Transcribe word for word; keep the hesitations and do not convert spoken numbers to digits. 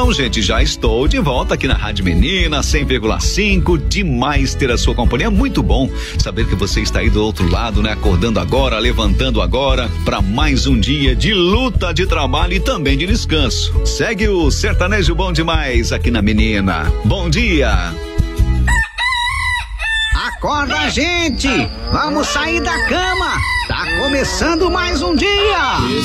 Então, gente, já estou de volta aqui na Rádio Menina cem vírgula cinco. Demais ter a sua companhia. Muito bom saber que você está aí do outro lado, né? Acordando agora, levantando agora para mais um dia de luta, de trabalho e também de descanso. Segue o Sertanejo Bom Demais aqui na Menina. Bom dia. Acorda, gente! Vamos sair da cama! Tá começando mais um dia!